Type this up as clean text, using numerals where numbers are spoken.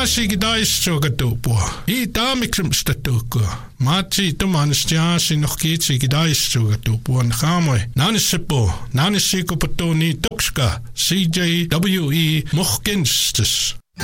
Sigidaistogatupua. I Damikrimstatukua. Mati Tomanistia Noki Sigidaistogatupua and Hamwe. Nanisipo, Nanisiko Patoni Tuxka, CJWE Mochkinstis.